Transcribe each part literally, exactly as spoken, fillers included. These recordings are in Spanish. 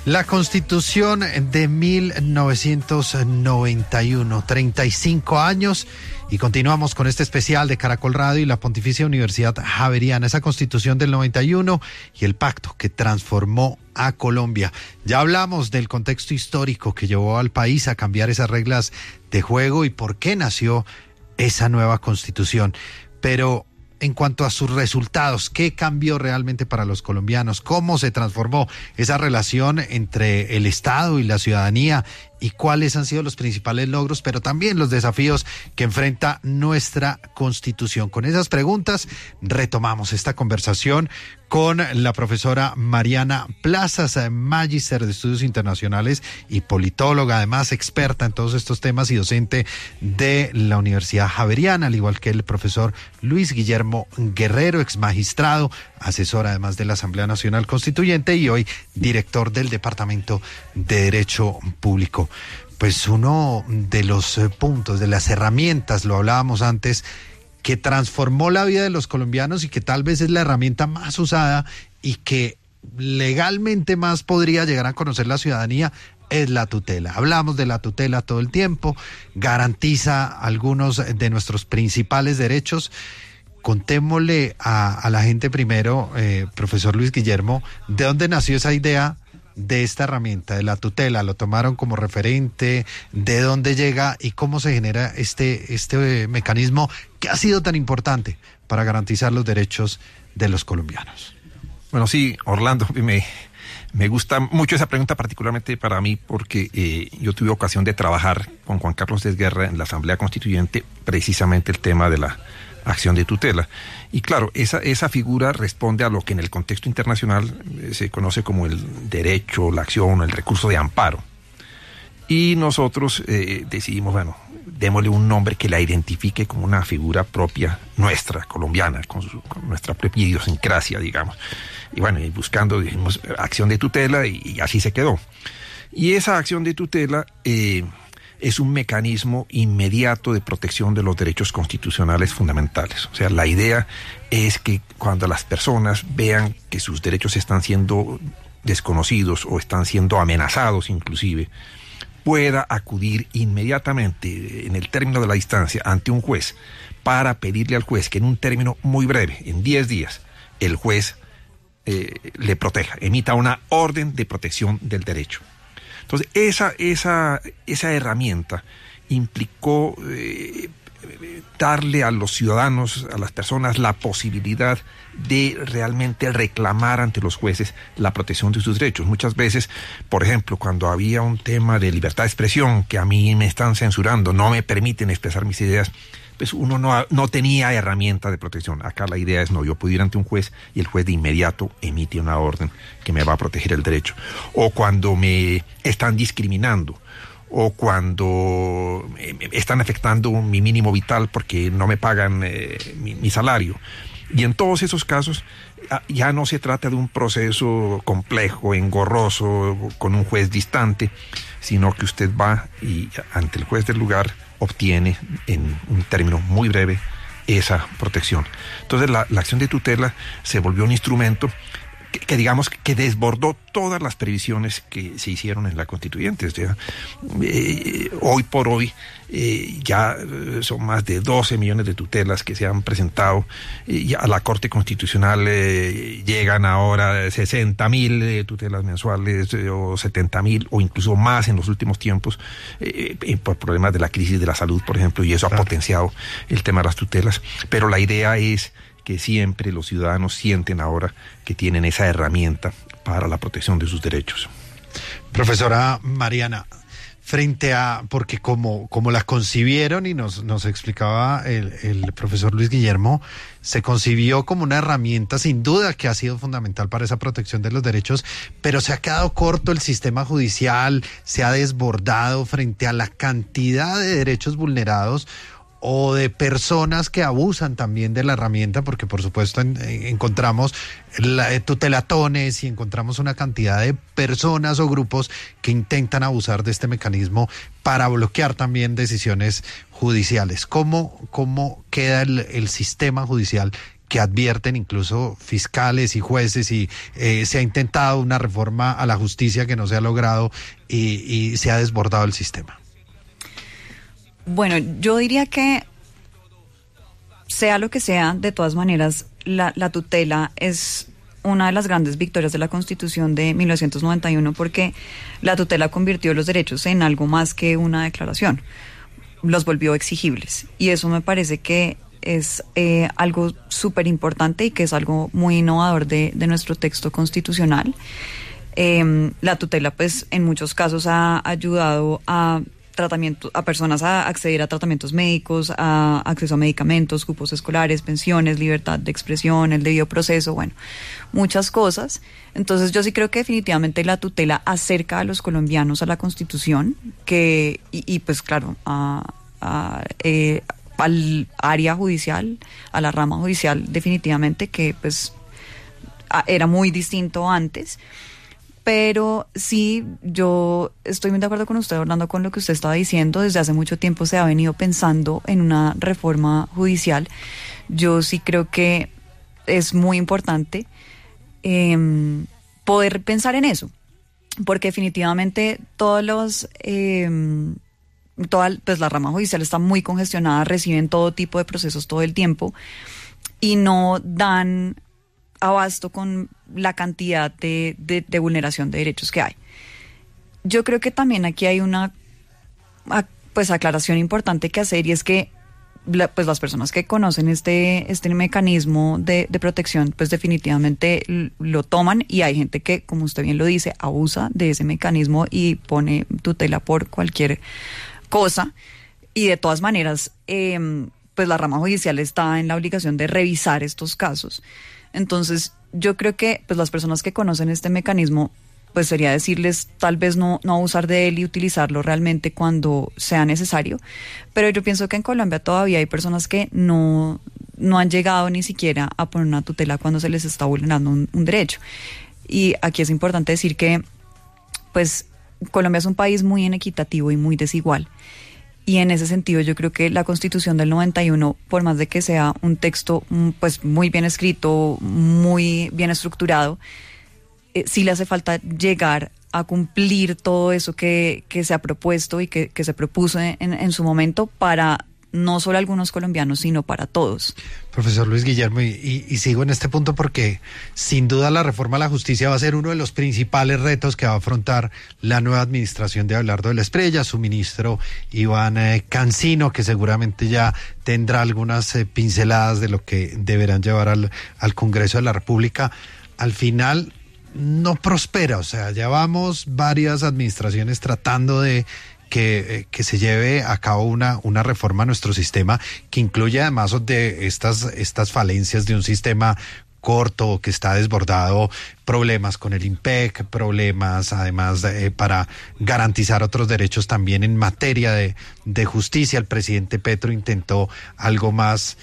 La Constitución de mil novecientos noventa y uno, treinta y cinco años, y continuamos con este especial de Caracol Radio y la Pontificia Universidad Javeriana, esa Constitución del noventa y uno y el pacto que transformó a Colombia. Ya hablamos del contexto histórico que llevó al país a cambiar esas reglas de juego y por qué nació esa nueva Constitución, pero en cuanto a sus resultados, ¿qué cambió realmente para los colombianos? ¿Cómo se transformó esa relación entre el Estado y la ciudadanía? ¿Y cuáles han sido los principales logros, pero también los desafíos que enfrenta nuestra Constitución? Con esas preguntas retomamos esta conversación con la profesora Mariana Plazas, magíster de Estudios Internacionales y politóloga, además experta en todos estos temas y docente de la Universidad Javeriana, al igual que el profesor Luis Guillermo Guerrero, ex magistrado, asesor además de la Asamblea Nacional Constituyente y hoy director del Departamento de Derecho Público. Pues uno de los puntos, de las herramientas, lo hablábamos antes, que transformó la vida de los colombianos y que tal vez es la herramienta más usada y que legalmente más podría llegar a conocer la ciudadanía, es la tutela. Hablamos de la tutela todo el tiempo, garantiza algunos de nuestros principales derechos. Contémosle a, a la gente primero, eh, profesor Luis Guillermo, ¿de dónde nació esa idea de esta herramienta, de la tutela? ¿Lo tomaron como referente? ¿De dónde llega y cómo se genera este, este mecanismo que ha sido tan importante para garantizar los derechos de los colombianos? Bueno, sí, Orlando, me, me gusta mucho esa pregunta, particularmente para mí, porque eh, yo tuve ocasión de trabajar con Juan Carlos Desguerra en la Asamblea Constituyente, precisamente el tema de la acción de tutela. Y claro, esa, esa figura responde a lo que en el contexto internacional eh, se conoce como el derecho, la acción, el recurso de amparo. Y nosotros eh, decidimos, bueno, démosle un nombre que la identifique como una figura propia nuestra, colombiana, con, su, con nuestra propia idiosincrasia, digamos. Y bueno, y buscando, dijimos, acción de tutela, y, y así se quedó. Y esa acción de tutela eh, es un mecanismo inmediato de protección de los derechos constitucionales fundamentales. O sea, la idea es que cuando las personas vean que sus derechos están siendo desconocidos o están siendo amenazados inclusive, pueda acudir inmediatamente en el término de la instancia ante un juez para pedirle al juez que en un término muy breve, en diez días, el juez eh, le proteja, emita una orden de protección del derecho. Entonces, esa, esa, esa herramienta implicó eh, darle a los ciudadanos, a las personas, la posibilidad de realmente reclamar ante los jueces la protección de sus derechos. Muchas veces, por ejemplo, cuando había un tema de libertad de expresión, que a mí me están censurando, no me permiten expresar mis ideas, pues uno no, no tenía herramienta de protección. Acá la idea es, no, yo puedo ir ante un juez y el juez de inmediato emite una orden que me va a proteger el derecho. O cuando me están discriminando, o cuando están afectando mi mínimo vital porque no me pagan eh, mi, mi salario. Y en todos esos casos ya no se trata de un proceso complejo, engorroso, con un juez distante, sino que usted va y ante el juez del lugar obtiene en un término muy breve esa protección. Entonces la, la acción de tutela se volvió un instrumento que, que digamos que desbordó todas las previsiones que se hicieron en la Constituyente. O sea, eh, hoy por hoy eh, ya son más de doce millones de tutelas que se han presentado. Eh, ya a la Corte Constitucional eh, llegan ahora sesenta mil eh, tutelas mensuales eh, o setenta mil o incluso más en los últimos tiempos eh, eh, por problemas de la crisis de la salud, por ejemplo, y eso claro. ha potenciado el tema de las tutelas. Pero la idea es que siempre los ciudadanos sienten ahora que tienen esa herramienta para la protección de sus derechos. Profesora Mariana, frente a, porque como, como la concibieron y nos, nos explicaba el, el profesor Luis Guillermo, se concibió como una herramienta sin duda que ha sido fundamental para esa protección de los derechos, pero se ha quedado corto el sistema judicial, se ha desbordado frente a la cantidad de derechos vulnerados o de personas que abusan también de la herramienta, porque por supuesto en, en, encontramos la, tutelatones y encontramos una cantidad de personas o grupos que intentan abusar de este mecanismo para bloquear también decisiones judiciales. ¿Cómo, cómo queda el, el sistema judicial que advierten incluso fiscales y jueces, y eh, se ha intentado una reforma a la justicia que no se ha logrado y, y se ha desbordado el sistema. Bueno, yo diría que sea lo que sea, de todas maneras, la, la tutela es una de las grandes victorias de la Constitución de mil novecientos noventa y uno, porque la tutela convirtió los derechos en algo más que una declaración, los volvió exigibles, y eso me parece que es eh, algo súper importante y que es algo muy innovador de, de nuestro texto constitucional. Eh, la tutela, pues, en muchos casos ha ayudado a tratamiento, a personas a acceder a tratamientos médicos, a acceso a medicamentos, cupos escolares, pensiones, libertad de expresión, el debido proceso, bueno, muchas cosas. Entonces yo sí creo que definitivamente la tutela acerca a los colombianos a la Constitución, que y, y pues claro, a, a eh, al área judicial, a la rama judicial, definitivamente, que pues a, era muy distinto antes. Pero sí, yo estoy muy de acuerdo con usted, Orlando, con lo que usted estaba diciendo. Desde hace mucho tiempo se ha venido pensando en una reforma judicial. Yo sí creo que es muy importante eh, poder pensar en eso, porque definitivamente todos los... Eh, toda pues la rama judicial está muy congestionada, reciben todo tipo de procesos todo el tiempo y no dan abasto con la cantidad de, de, de vulneración de derechos que hay. Yo creo que también aquí hay una pues aclaración importante que hacer, y es que la, pues las personas que conocen este, este mecanismo de, de protección, pues definitivamente lo toman, y hay gente que, como usted bien lo dice, abusa de ese mecanismo y pone tutela por cualquier cosa, y de todas maneras eh, pues la rama judicial está en la obligación de revisar estos casos. Entonces yo creo que pues las personas que conocen este mecanismo, pues sería decirles tal vez no, no abusar de él y utilizarlo realmente cuando sea necesario, pero yo pienso que en Colombia todavía hay personas que no, no han llegado ni siquiera a poner una tutela cuando se les está vulnerando un, un derecho. Y aquí es importante decir que pues Colombia es un país muy inequitativo y muy desigual. Y en ese sentido yo creo que la Constitución del noventa y uno, por más de que sea un texto pues muy bien escrito, muy bien estructurado, eh, sí le hace falta llegar a cumplir todo eso que, que se ha propuesto y que, que se propuso en, en su momento para no solo algunos colombianos, sino para todos. Profesor Luis Guillermo, y, y, y sigo en este punto porque sin duda la reforma a la justicia va a ser uno de los principales retos que va a afrontar la nueva administración de Abelardo de la Espriella, su ministro Iván eh, Cancino, que seguramente ya tendrá algunas eh, pinceladas de lo que deberán llevar al, al Congreso de la República. Al final no prospera, o sea, ya vamos varias administraciones tratando de Que, que se lleve a cabo una, una reforma a nuestro sistema que incluye además de estas, estas falencias de un sistema corto que está desbordado, problemas con el IMPEC, problemas además de, eh, para garantizar otros derechos también en materia de, de justicia. El presidente Petro intentó algo más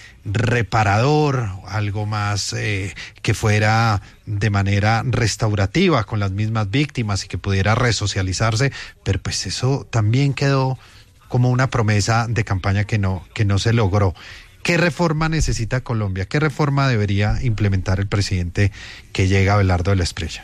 reparador, algo más eh, que fuera de manera restaurativa con las mismas víctimas y que pudiera resocializarse, pero pues eso también quedó como una promesa de campaña que no, que no se logró. ¿Qué reforma necesita Colombia? ¿Qué reforma debería implementar el presidente que llega, Abelardo de la Espriella?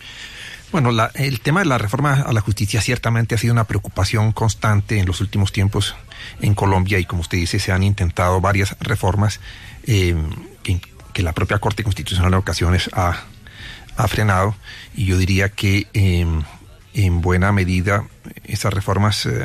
Bueno, la, el tema de la reforma a la justicia ciertamente ha sido una preocupación constante en los últimos tiempos en Colombia, y como usted dice, se han intentado varias reformas eh, que, que la propia Corte Constitucional en ocasiones ha, ha frenado, y yo diría que eh, en buena medida esas reformas eh,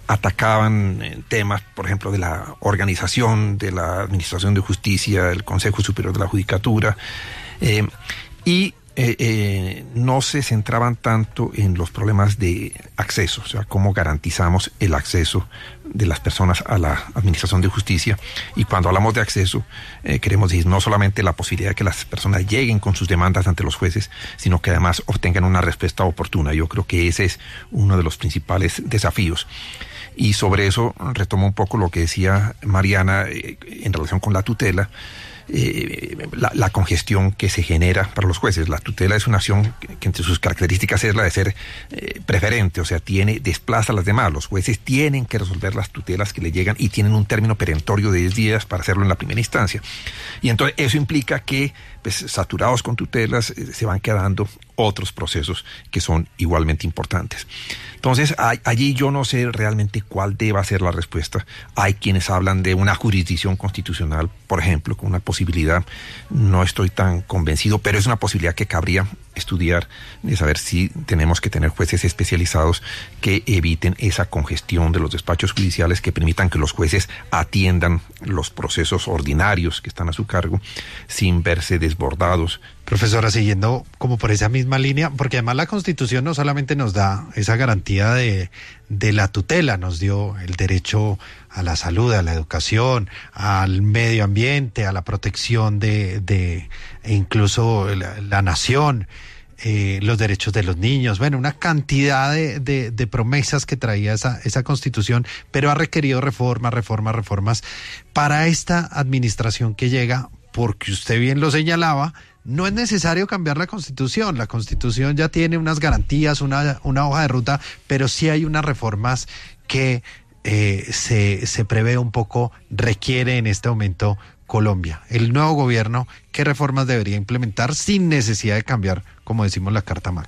atacaban temas, por ejemplo, de la organización de la Administración de Justicia, el Consejo Superior de la Judicatura, eh, y eh, eh, no se centraban tanto en los problemas de acceso, o sea, cómo garantizamos el acceso de las personas a la Administración de Justicia. Y cuando hablamos de acceso, eh, queremos decir no solamente la posibilidad de que las personas lleguen con sus demandas ante los jueces, sino que además obtengan una respuesta oportuna. Yo creo que ese es uno de los principales desafíos. Y sobre eso retomo un poco lo que decía Mariana eh, en relación con la tutela. eh, la, la congestión que se genera para los jueces. La tutela es una acción que, que entre sus características es la de ser eh, preferente, o sea, tiene desplaza a las demás. Los jueces tienen que resolver las tutelas que le llegan y tienen un término perentorio de diez días para hacerlo en la primera instancia. Y entonces eso implica que, pues, saturados con tutelas, eh, se van quedando otros procesos que son igualmente importantes. Entonces, hay, allí yo no sé realmente cuál deba ser la respuesta. Hay quienes hablan de una jurisdicción constitucional, por ejemplo, con una posibilidad. No estoy tan convencido, pero es una posibilidad que cabría estudiar, de saber si tenemos que tener jueces especializados que eviten esa congestión de los despachos judiciales, que permitan que los jueces atiendan los procesos ordinarios que están a su cargo sin verse desbordados. Profesora, siguiendo como por esa misma línea, porque además la Constitución no solamente nos da esa garantía de, de la tutela, nos dio el derecho a la salud, a la educación, al medio ambiente, a la protección de, de e incluso la, la nación, eh, los derechos de los niños, bueno, una cantidad de, de, de promesas que traía esa, esa Constitución, pero ha requerido reformas, reformas, reformas para esta administración que llega, porque usted bien lo señalaba. No es necesario cambiar la Constitución, la Constitución ya tiene unas garantías, una, una hoja de ruta, pero sí hay unas reformas que eh, se, se prevé un poco, requiere en este momento Colombia. El nuevo gobierno, ¿qué reformas debería implementar sin necesidad de cambiar, como decimos, la Carta Magna?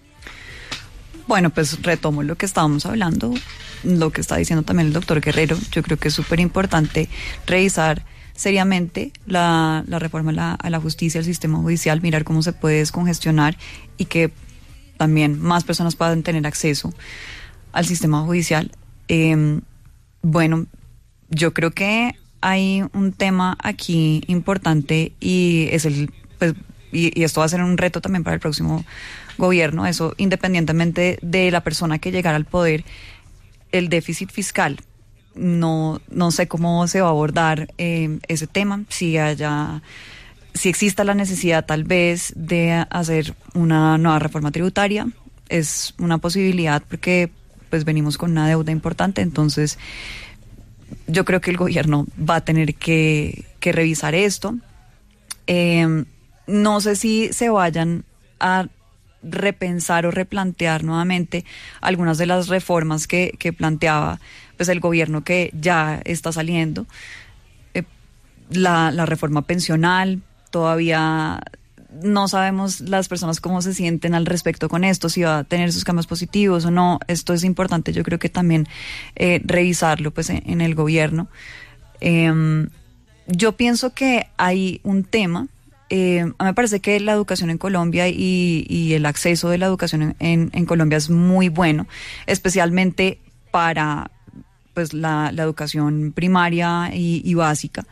Bueno, pues retomo lo que estábamos hablando, lo que está diciendo también el doctor Guerrero. Yo creo que es súper importante revisar seriamente la, la reforma a la, a la justicia, al sistema judicial, mirar cómo se puede descongestionar y que también más personas puedan tener acceso al sistema judicial. Eh, bueno, yo creo que hay un tema aquí importante y es el, pues, y, y esto va a ser un reto también para el próximo gobierno, eso independientemente de la persona que llegara al poder, el déficit fiscal. No, no sé cómo se va a abordar eh, ese tema, si haya, si exista la necesidad tal vez de hacer una nueva reforma tributaria, es una posibilidad porque pues venimos con una deuda importante, entonces yo creo que el gobierno va a tener que, que revisar esto. Eh, no sé si se vayan a repensar o replantear nuevamente algunas de las reformas que, que planteaba pues el gobierno que ya está saliendo. Eh, la, la reforma pensional, todavía no sabemos las personas cómo se sienten al respecto con esto, si va a tener sus cambios positivos o no. Esto es importante, yo creo que también eh, revisarlo pues en, en el gobierno. Eh, yo pienso que hay un tema. Eh, a mí me parece que la educación en Colombia y, y el acceso de la educación en, en, en Colombia es muy bueno, especialmente para pues la, la educación primaria y, y básica.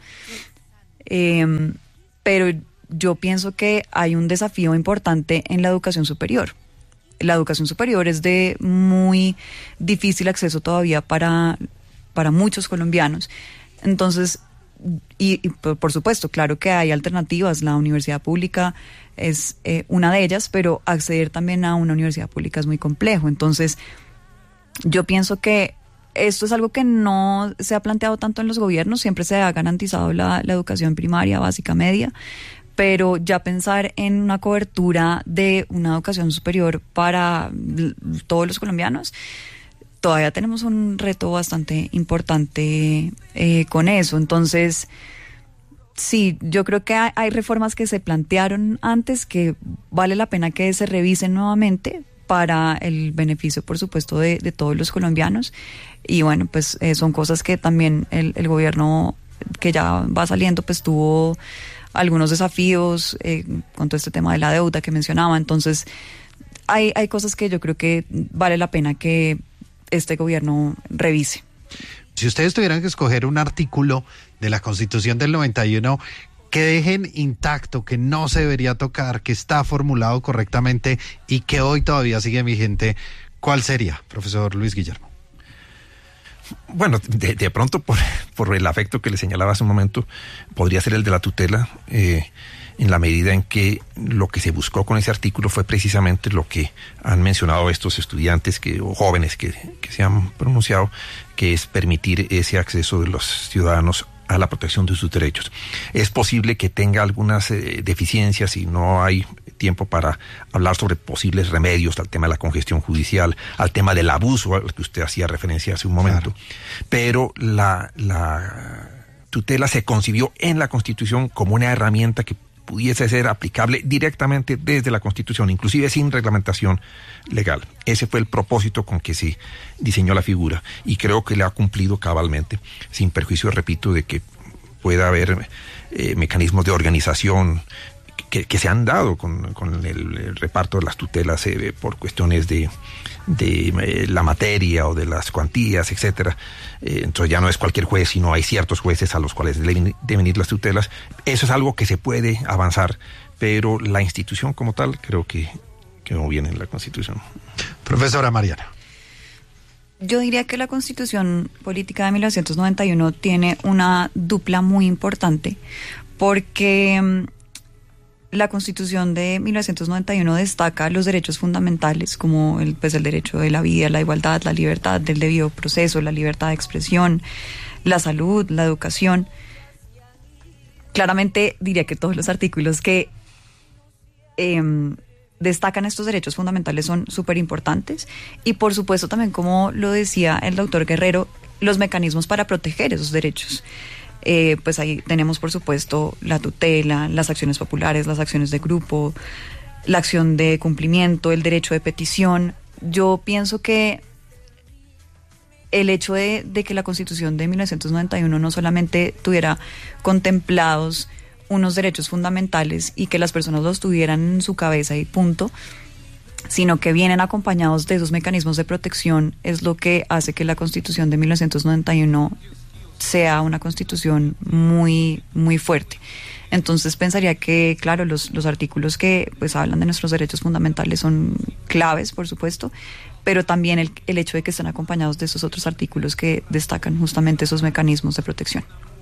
Eh, pero yo pienso que hay un desafío importante en la educación superior. La educación superior es de muy difícil acceso todavía para, para muchos colombianos. Entonces, Y, y por supuesto, claro que hay alternativas, la universidad pública es eh, una de ellas, pero acceder también a una universidad pública es muy complejo. Entonces, yo pienso que esto es algo que no se ha planteado tanto en los gobiernos, siempre se ha garantizado la, la educación primaria, básica, media, pero ya pensar en una cobertura de una educación superior para todos los colombianos, todavía tenemos un reto bastante importante eh, con eso. Entonces, sí, yo creo que hay, hay reformas que se plantearon antes que vale la pena que se revisen nuevamente para el beneficio, por supuesto, de, de todos los colombianos. Y bueno, pues eh, son cosas que también el, el gobierno que ya va saliendo, pues tuvo algunos desafíos eh, con todo este tema de la deuda que mencionaba. Entonces, hay, hay cosas que yo creo que vale la pena que este gobierno revise. Si ustedes tuvieran que escoger un artículo de la Constitución del noventa y uno que dejen intacto, que no se debería tocar, que está formulado correctamente y que hoy todavía sigue vigente, ¿cuál sería, profesor Luis Guillermo? Bueno, de, de pronto por, por el afecto que le señalaba hace un momento, podría ser el de la tutela, eh, en la medida en que lo que se buscó con ese artículo fue precisamente lo que han mencionado estos estudiantes que, o jóvenes que, que se han pronunciado, que es permitir ese acceso de los ciudadanos a la protección de sus derechos. Es posible que tenga algunas eh, deficiencias y no hay tiempo para hablar sobre posibles remedios al tema de la congestión judicial, al tema del abuso al que usted hacía referencia hace un momento. Claro. Pero la, la tutela se concibió en la Constitución como una herramienta que pudiese ser aplicable directamente desde la Constitución, inclusive sin reglamentación legal. Ese fue el propósito con que se diseñó la figura y creo que le ha cumplido cabalmente, sin perjuicio, repito, de que pueda haber eh, mecanismos de organización que, que se han dado con, con el, el reparto de las tutelas eh, por cuestiones de, de eh, la materia o de las cuantías, etcétera. Eh, entonces ya no es cualquier juez, sino hay ciertos jueces a los cuales deben, deben ir las tutelas. Eso es algo que se puede avanzar, pero la institución como tal creo que quedó bien en la Constitución. Profesora Mariana. Yo diría que la Constitución Política de mil novecientos noventa y uno tiene una dupla muy importante, porque la Constitución de mil novecientos noventa y uno destaca los derechos fundamentales como el, pues el derecho de la vida, la igualdad, la libertad del debido proceso, la libertad de expresión, la salud, la educación. Claramente diría que todos los artículos que eh, destacan estos derechos fundamentales son súper importantes y por supuesto también, como lo decía el doctor Guerrero, los mecanismos para proteger esos derechos. Eh, pues ahí tenemos por supuesto la tutela, las acciones populares, las acciones de grupo, la acción de cumplimiento, el derecho de petición. Yo pienso que el hecho de, de que la Constitución de mil novecientos noventa y uno no solamente tuviera contemplados unos derechos fundamentales y que las personas los tuvieran en su cabeza y punto, sino que vienen acompañados de esos mecanismos de protección, es lo que hace que la Constitución de mil novecientos noventa y uno sea una Constitución muy, muy fuerte. Entonces pensaría que, claro, los, los artículos que pues hablan de nuestros derechos fundamentales son claves, por supuesto, pero también el, el hecho de que estén acompañados de esos otros artículos que destacan justamente esos mecanismos de protección.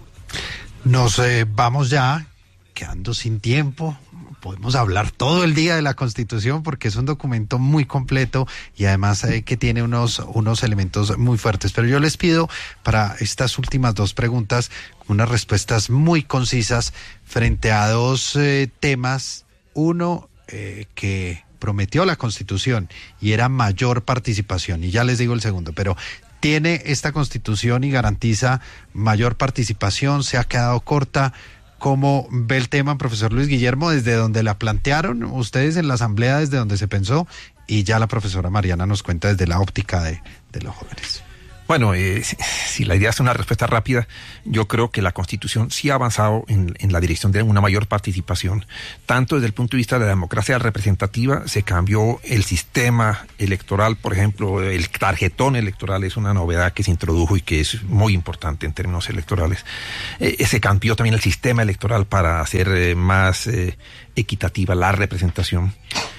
Nos eh, vamos ya, quedando sin tiempo. Podemos hablar todo el día de la Constitución porque es un documento muy completo y además eh, que tiene unos, unos elementos muy fuertes. Pero yo les pido para estas últimas dos preguntas unas respuestas muy concisas frente a dos eh, temas. Uno eh, que prometió la Constitución y era mayor participación. Y ya les digo el segundo, pero ¿tiene esta Constitución y garantiza mayor participación? ¿Se ha quedado corta? ¿Cómo ve el tema, profesor Luis Guillermo, desde donde la plantearon ustedes en la Asamblea, desde donde se pensó? Y ya la profesora Mariana nos cuenta desde la óptica de, de los jóvenes. Bueno, eh, si, si la idea es una respuesta rápida, yo creo que la Constitución sí ha avanzado en, en la dirección de una mayor participación. Tanto desde el punto de vista de la democracia representativa, se cambió el sistema electoral, por ejemplo, el tarjetón electoral es una novedad que se introdujo y que es muy importante en términos electorales. Eh, se cambió también el sistema electoral para hacer eh, más eh, equitativa la representación.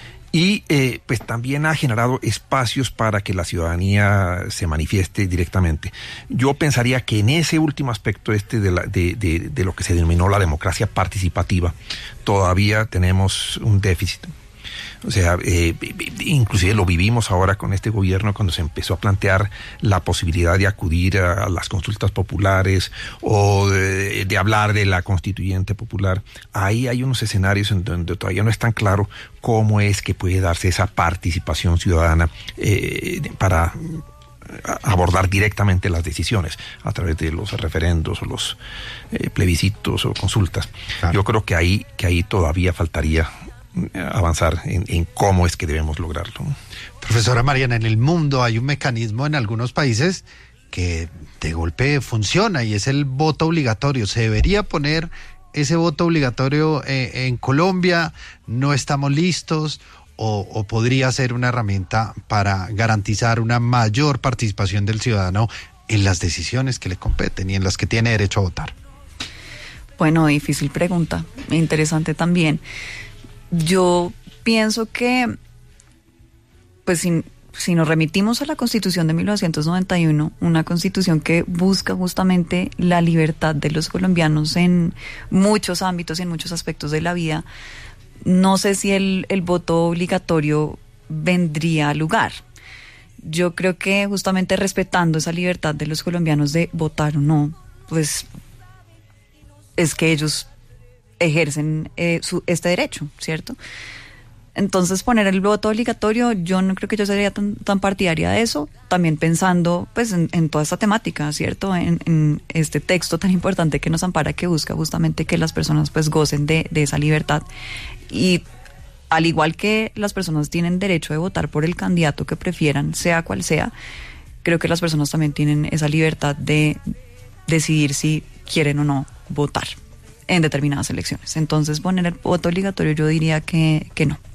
Y eh, pues también ha generado espacios para que la ciudadanía se manifieste directamente. Yo pensaría que en ese último aspecto este de, la, de, de, de lo que se denominó la democracia participativa, todavía tenemos un déficit. O sea, eh, inclusive lo vivimos ahora con este gobierno cuando se empezó a plantear la posibilidad de acudir a las consultas populares o de, de hablar de la constituyente popular. Ahí hay unos escenarios en donde todavía no es tan claro cómo es que puede darse esa participación ciudadana eh, para abordar directamente las decisiones a través de los referendos o los eh, plebiscitos o consultas. Claro. Yo creo que ahí, que ahí todavía faltaría avanzar en, en cómo es que debemos lograrlo. Profesora Mariana, en el mundo hay un mecanismo en algunos países que de golpe funciona y es el voto obligatorio. ¿Se debería poner ese voto obligatorio eh, en Colombia? ¿No estamos listos? O, ¿O podría ser una herramienta para garantizar una mayor participación del ciudadano en las decisiones que le competen y en las que tiene derecho a votar? Bueno, difícil pregunta, interesante también. Yo pienso que, pues si, si nos remitimos a la Constitución de mil novecientos noventa y uno, una Constitución que busca justamente la libertad de los colombianos en muchos ámbitos y en muchos aspectos de la vida, no sé si el, el voto obligatorio vendría al lugar. Yo creo que justamente respetando esa libertad de los colombianos de votar o no, pues es que ellos ejercen eh, su, este derecho, ¿cierto? Entonces poner el voto obligatorio, yo no creo que yo sería tan, tan partidaria de eso, también pensando pues en, en toda esta temática, ¿cierto? En, en este texto tan importante que nos ampara, que busca justamente que las personas pues gocen de, de esa libertad. Y al igual que las personas tienen derecho de votar por el candidato que prefieran, sea cual sea, creo que las personas también tienen esa libertad de decidir si quieren o no votar en determinadas elecciones. Entonces poner el voto obligatorio yo diría que, que no.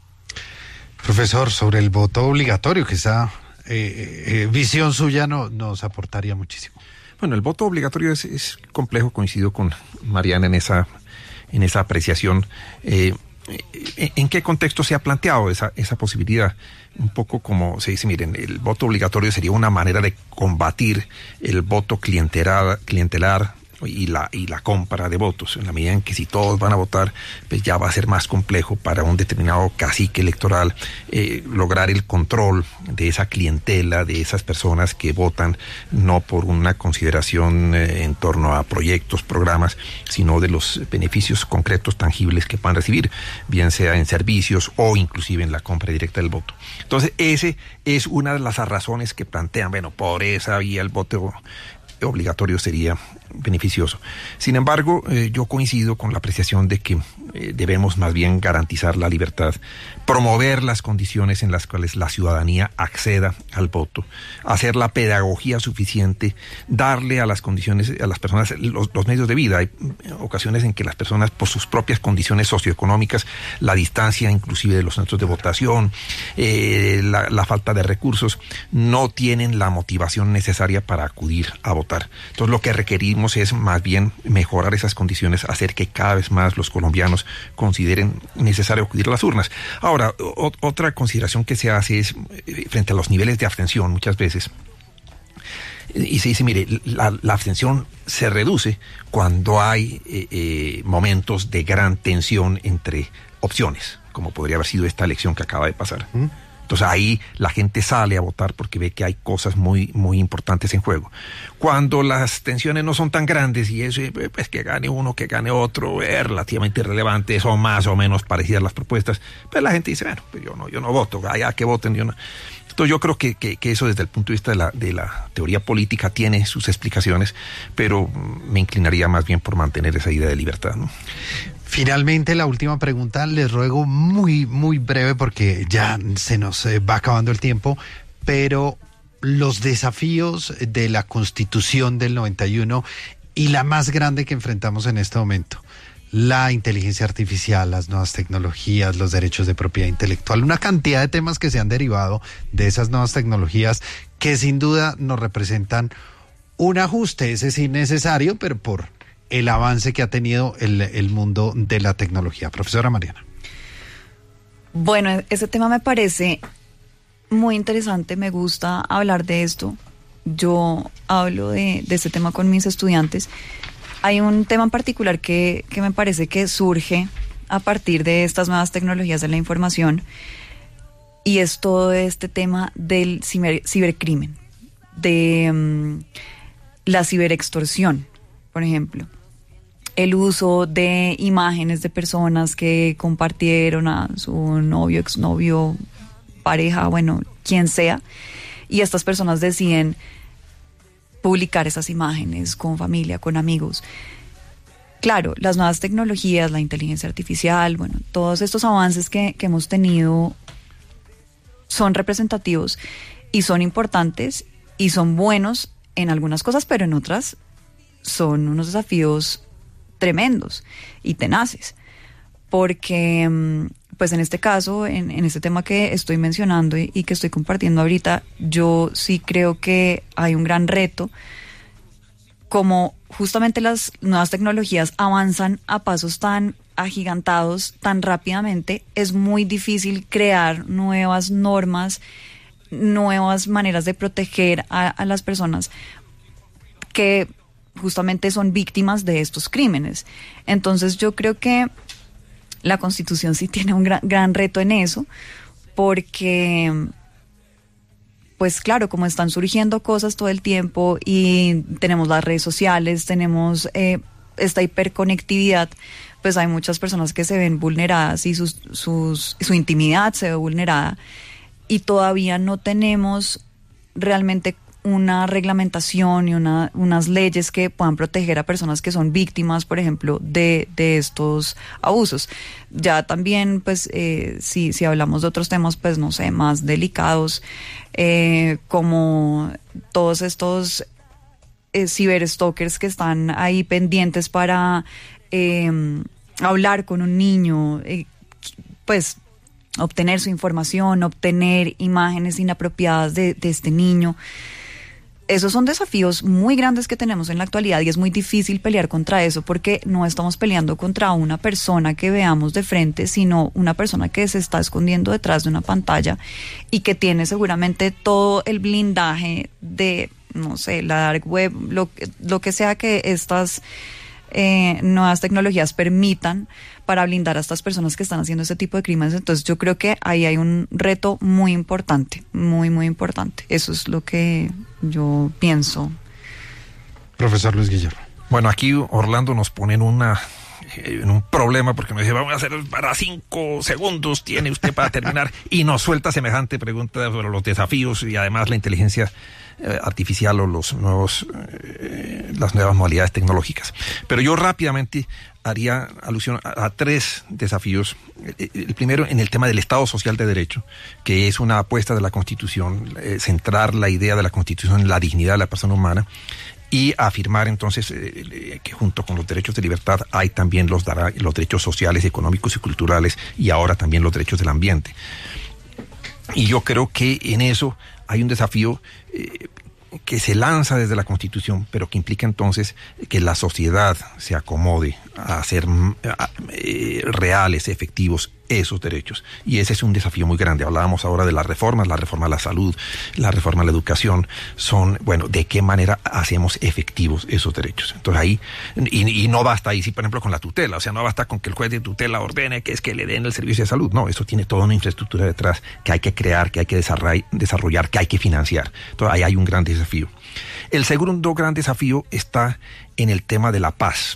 Profesor, sobre el voto obligatorio, que esa eh, eh, visión suya no, nos aportaría muchísimo. Bueno, el voto obligatorio es, es complejo, coincido con Mariana en esa, en esa apreciación. Eh, ¿En qué contexto se ha planteado esa, esa posibilidad? Un poco como se dice, miren, el voto obligatorio sería una manera de combatir el voto clientelar, clientelar y la y la compra de votos, en la medida en que si todos van a votar, pues ya va a ser más complejo para un determinado cacique electoral eh, lograr el control de esa clientela, de esas personas que votan no por una consideración eh, en torno a proyectos, programas, sino de los beneficios concretos, tangibles que puedan recibir, bien sea en servicios o inclusive en la compra directa del voto. Entonces, ese es una de las razones que plantean, bueno, por esa vía el voto obligatorio sería beneficioso. Sin embargo, eh, yo coincido con la apreciación de que eh, debemos más bien garantizar la libertad, promover las condiciones en las cuales la ciudadanía acceda al voto, hacer la pedagogía suficiente, darle a las condiciones, a las personas los, los medios de vida. Hay ocasiones en que las personas, por sus propias condiciones socioeconómicas, la distancia inclusive de los centros de votación, eh, la, la falta de recursos, no tienen la motivación necesaria para acudir a votar. Entonces, lo que requerimos es más bien mejorar esas condiciones, hacer que cada vez más los colombianos consideren necesario acudir a las urnas. Ahora, o, otra consideración que se hace es eh, frente a los niveles de abstención muchas veces. Y se dice, mire, la, la abstención se reduce cuando hay eh, eh, momentos de gran tensión entre opciones, como podría haber sido esta elección que acaba de pasar. ¿Mm? Entonces ahí la gente sale a votar porque ve que hay cosas muy, muy importantes en juego. Cuando las tensiones no son tan grandes y eso, pues que gane uno, que gane otro, es relativamente irrelevante, son más o menos parecidas las propuestas, pues la gente dice, bueno, pues yo no, yo no voto, allá que voten, yo no. Entonces yo creo que, que, que eso desde el punto de vista de la, de la teoría política tiene sus explicaciones, pero me inclinaría más bien por mantener esa idea de libertad, ¿no? Finalmente, la última pregunta, les ruego muy, muy breve porque ya se nos va acabando el tiempo, pero los desafíos de la Constitución del noventa y uno y la más grande que enfrentamos en este momento, la inteligencia artificial, las nuevas tecnologías, los derechos de propiedad intelectual, una cantidad de temas que se han derivado de esas nuevas tecnologías que sin duda nos representan un ajuste, ese sí necesario, pero por el avance que ha tenido el, el mundo de la tecnología. Profesora Mariana. Bueno, ese tema me parece muy interesante, me gusta hablar de esto. Yo hablo de, de este tema con mis estudiantes. Hay un tema en particular que, que me parece que surge a partir de estas nuevas tecnologías de la información, y es todo este tema del ciber, cibercrimen, de um, la ciberextorsión, por ejemplo. El uso de imágenes de personas que compartieron a su novio, exnovio, pareja, bueno, quien sea, y estas personas deciden publicar esas imágenes con familia, con amigos. Claro, las nuevas tecnologías, la inteligencia artificial, bueno, todos estos avances que, que hemos tenido son representativos y son importantes y son buenos en algunas cosas, pero en otras son unos desafíos tremendos y tenaces, porque pues en este caso, en, en este tema que estoy mencionando y, y que estoy compartiendo ahorita, yo sí creo que hay un gran reto, como justamente las nuevas tecnologías avanzan a pasos tan agigantados, tan rápidamente, es muy difícil crear nuevas normas, nuevas maneras de proteger a, a las personas que justamente son víctimas de estos crímenes. Entonces yo creo que la Constitución sí tiene un gran, gran reto en eso, porque pues claro, como están surgiendo cosas todo el tiempo y tenemos las redes sociales, tenemos eh, esta hiperconectividad, pues hay muchas personas que se ven vulneradas y sus, sus, su intimidad se ve vulnerada, y todavía no tenemos realmente una reglamentación y una, unas leyes que puedan proteger a personas que son víctimas, por ejemplo, de, de estos abusos. Ya también, pues, eh, si, si hablamos de otros temas, pues, no sé, más delicados, eh, como todos estos eh, ciberstalkers que están ahí pendientes para eh, hablar con un niño, eh, pues, obtener su información, obtener imágenes inapropiadas de, de este niño. Esos son desafíos muy grandes que tenemos en la actualidad, y es muy difícil pelear contra eso, porque no estamos peleando contra una persona que veamos de frente, sino una persona que se está escondiendo detrás de una pantalla y que tiene seguramente todo el blindaje de, no sé, la dark web, lo, lo que sea que estas eh, nuevas tecnologías permitan para blindar a estas personas que están haciendo este tipo de crímenes. Entonces yo creo que ahí hay un reto muy importante, muy, muy importante. Eso es lo que yo pienso. Profesor Luis Guillermo. Bueno, aquí Orlando nos pone en una en un problema, porque me dice, vamos a hacer para cinco segundos, tiene usted para terminar, y nos suelta semejante pregunta sobre los desafíos y además la inteligencia eh, artificial o los nuevos eh, las nuevas modalidades tecnológicas. Pero yo rápidamente haría alusión a, a tres desafíos. El primero, en el tema del Estado Social de Derecho, que es una apuesta de la Constitución, eh, centrar la idea de la Constitución en la dignidad de la persona humana, y afirmar entonces eh, que junto con los derechos de libertad hay también los, los derechos sociales, económicos y culturales, y ahora también los derechos del ambiente. Y yo creo que en eso hay un desafío eh, que se lanza desde la Constitución, pero que implica entonces que la sociedad se acomode a hacer a, eh, reales, efectivos esos derechos. Y ese es un desafío muy grande. Hablábamos ahora de las reformas, la reforma a la salud, la reforma a la educación, son, bueno, ¿de qué manera hacemos efectivos esos derechos? Entonces ahí, y, y no basta ahí, sí, por ejemplo, con la tutela, o sea, no basta con que el juez de tutela ordene que es que le den el servicio de salud, no, eso tiene toda una infraestructura detrás que hay que crear, que hay que desarrollar, que hay que financiar. Entonces ahí hay un gran desafío. El segundo gran desafío está en el tema de la paz.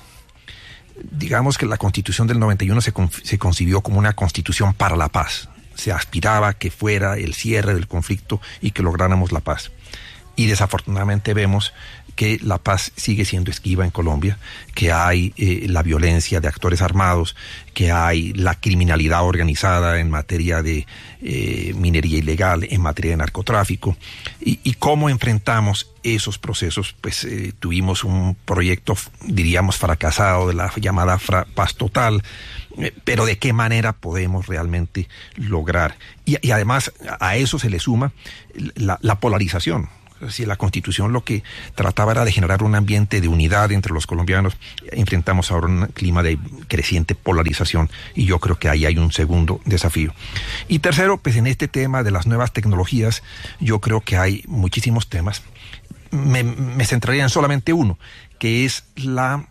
Digamos que la Constitución del noventa y uno se, se concibió como una constitución para la paz. Se aspiraba que fuera el cierre del conflicto y que lográramos la paz. Y desafortunadamente vemos que la paz sigue siendo esquiva en Colombia, que hay eh, la violencia de actores armados, que hay la criminalidad organizada en materia de eh, minería ilegal, en materia de narcotráfico, y, y cómo enfrentamos esos procesos. Pues eh, tuvimos un proyecto, diríamos, fracasado de la llamada fra- paz total, eh, pero de qué manera podemos realmente lograr. Y, y además a eso se le suma la, la polarización. Si la Constitución lo que trataba era de generar un ambiente de unidad entre los colombianos, enfrentamos ahora un clima de creciente polarización, y yo creo que ahí hay un segundo desafío. Y tercero, pues en este tema de las nuevas tecnologías, yo creo que hay muchísimos temas. Me, me centraría en solamente uno, que es la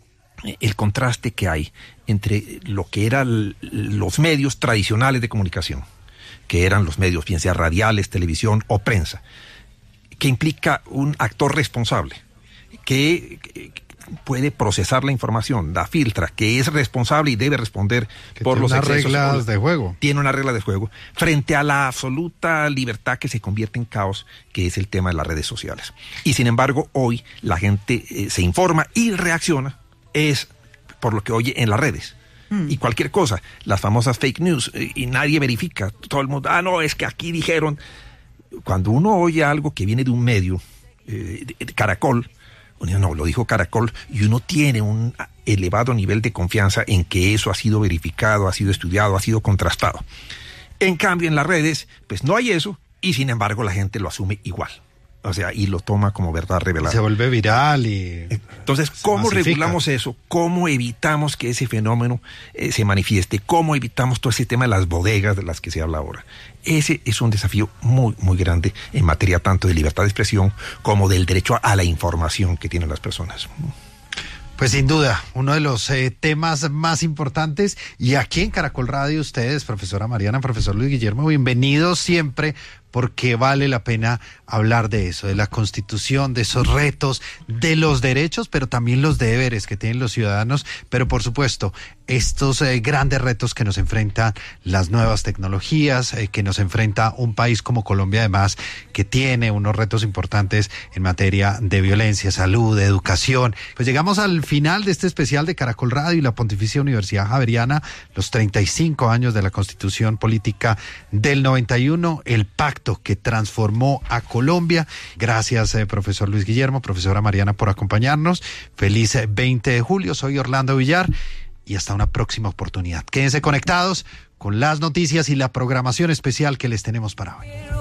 el contraste que hay entre lo que eran los medios tradicionales de comunicación, que eran los medios, bien sea radiales, televisión o prensa, que implica un actor responsable, que, que puede procesar la información, la filtra, que es responsable y debe responder que por los excesos. Tiene unas reglas de juego. Tiene una regla de juego, frente a la absoluta libertad que se convierte en caos, que es el tema de las redes sociales. Y sin embargo, hoy la gente eh, se informa y reacciona, es por lo que oye en las redes. Y cualquier cosa, las famosas fake news, eh, y nadie verifica, todo el mundo, ah, no, es que aquí dijeron. Cuando uno oye algo que viene de un medio, eh, de, de Caracol, uno no, lo dijo Caracol, y uno tiene un elevado nivel de confianza en que eso ha sido verificado, ha sido estudiado, ha sido contrastado. En cambio, en las redes, pues no hay eso, y sin embargo la gente lo asume igual. O sea, y lo toma como verdad revelada. Se vuelve viral y... Entonces, ¿cómo masifica. regulamos eso? ¿Cómo evitamos que ese fenómeno eh, se manifieste? ¿Cómo evitamos todo ese tema de las bodegas de las que se habla ahora? Ese es un desafío muy, muy grande en materia tanto de libertad de expresión como del derecho a la información que tienen las personas. Pues sin duda, uno de los eh, temas más importantes. Y aquí en Caracol Radio, ustedes, profesora Mariana, profesor Luis Guillermo, bienvenidos siempre porque vale la pena hablar de eso, de la Constitución, de esos retos, de los derechos, pero también los deberes que tienen los ciudadanos, pero por supuesto, estos eh, grandes retos que nos enfrentan las nuevas tecnologías, eh, que nos enfrenta un país como Colombia, además, que tiene unos retos importantes en materia de violencia, salud, educación. Pues llegamos al final de este especial de Caracol Radio y la Pontificia Universidad Javeriana, los treinta y cinco años de la Constitución Política del noventa y uno, el pacto que transformó a Colombia. Gracias, eh, profesor Luis Guillermo, profesora Mariana, por acompañarnos. Feliz veinte de julio, soy Orlando Villar. Y hasta una próxima oportunidad. Quédense conectados con las noticias y la programación especial que les tenemos para hoy.